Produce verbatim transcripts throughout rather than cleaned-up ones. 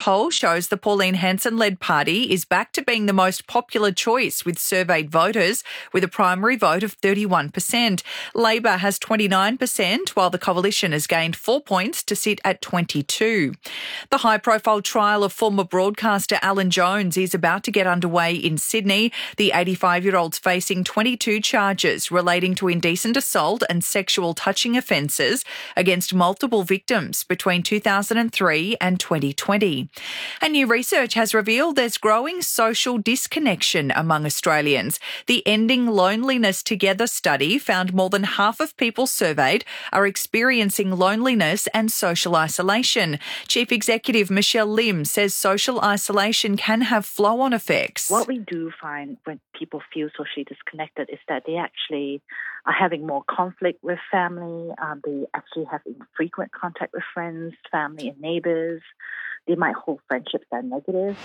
poll shows the Pauline Hanson-led party is back to being the most popular choice with surveyed voters, with a primary vote of thirty-one percent. Labor has twenty-nine percent, while the coalition has gained four points to sit at twenty-two. The high-profile trial of former broadcaster Alan Jones is about to get underway in Sydney. The eighty-five-year-old's facing twenty-two charges relating to indecent assault and sexual touching offences against multiple victims between two thousand three and twenty twenty. And new research has revealed there's growing social disconnection among Australians. The Ending Loneliness Together study found more than half of people surveyed are experiencing loneliness and social isolation. Chief Executive Michelle Lim says social isolation can have flow-on effects. What we do find when people feel socially disconnected is that they actually are having more conflict with family. Um, they actually have infrequent contact with friends, family and neighbours. They might hold friendships that are negative.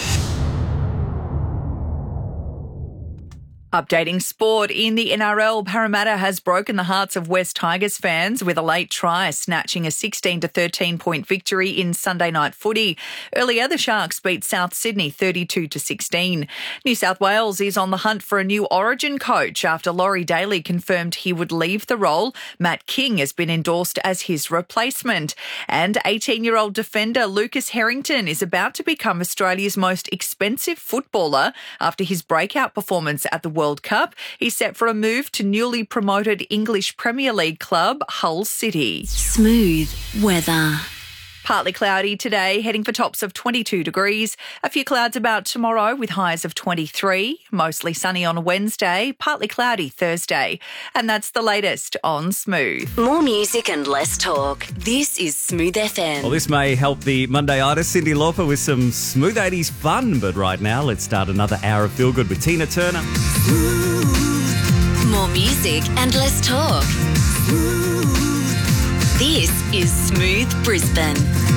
Updating sport. In the N R L, Parramatta has broken the hearts of West Tigers fans with a late try, snatching a sixteen to thirteen point victory in Sunday night footy. Earlier, the Sharks beat South Sydney thirty-two to sixteen. New South Wales is on the hunt for a new Origin coach after Laurie Daly confirmed he would leave the role. Matt King has been endorsed as his replacement. And eighteen-year-old defender Lucas Harrington is about to become Australia's most expensive footballer after his breakout performance at the World Cup. He's set for a move to newly promoted English Premier League club Hull City. Smooth weather. Partly cloudy today, heading for tops of twenty-two degrees. A few clouds about tomorrow with highs of twenty-three. Mostly sunny on Wednesday, partly cloudy Thursday. And that's the latest on Smooth. More music and less talk. This is Smooth F M. Well, this may help the Monday-itis, Cyndi Lauper, with some Smooth eighties fun. But right now, let's start another hour of Feel Good with Tina Turner. More music and less talk. This is Smooth Brisbane.